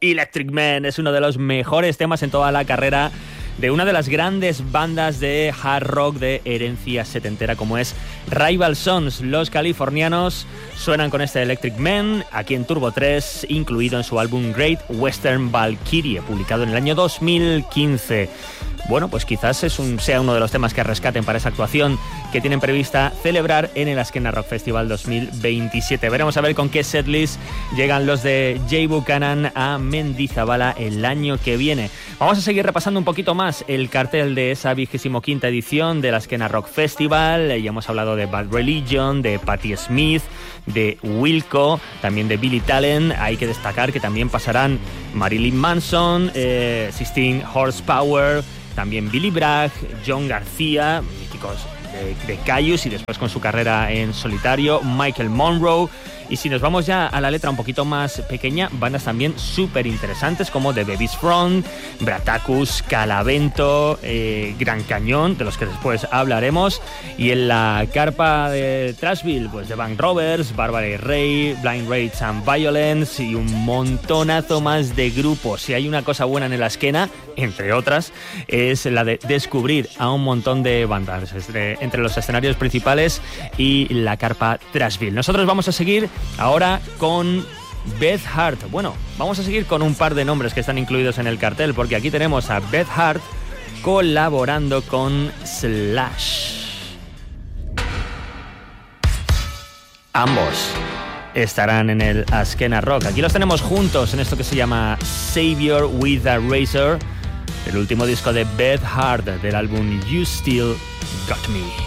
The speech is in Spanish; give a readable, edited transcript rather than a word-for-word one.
Electric Man es uno de los mejores temas en toda la carrera de una de las grandes bandas de hard rock de herencia setentera como es Rival Sons. Los californianos suenan con este Electric Man aquí en Turbo 3, incluido en su álbum Great Western Valkyrie, publicado en el año 2015. Bueno, pues quizás sea uno de los temas que rescaten para esa actuación que tienen prevista celebrar en el Askena Rock Festival 2027. Veremos a ver con qué setlist llegan los de Jay Buchanan a Mendizabala el año que viene. Vamos a seguir repasando un poquito más el cartel de esa 25ª edición del Askena Rock Festival. Ya hemos hablado de Bad Religion, de Patti Smith, de Wilco, también de Billy Talent. Hay que destacar que también pasarán Marilyn Manson, 16 Horsepower, también Billy Bragg, John García, míticos de Caius y después con su carrera en solitario, Michael Monroe. Y si nos vamos ya a la letra un poquito más pequeña, bandas también súper interesantes como The Baby's Front, Bratacus, Calavento, Gran Cañón, de los que después hablaremos. Y en la carpa de Trashville, pues The Bank Robbers, Barbara Ray, Blind Rage and Violence y un montonazo más de grupos. Si hay una cosa buena en el Askena, entre otras, es la de descubrir a un montón de bandas entre los escenarios principales y la carpa Trashville. Nosotros vamos a seguir ahora con Beth Hart. Bueno, vamos a seguir con un par de nombres que están incluidos en el cartel, porque aquí tenemos a Beth Hart colaborando con Slash. Ambos estarán en el Askena Rock. Aquí los tenemos juntos en esto que se llama Savior with a Razor, el último disco de Beth Hart del álbum You Still Got Me.